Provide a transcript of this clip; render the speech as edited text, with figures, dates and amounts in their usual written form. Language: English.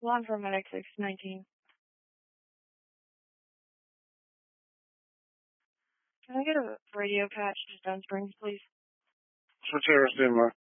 Lawn for Medic 619. Can I get a radio patch to Stone Springs, please? What's your name, Mark?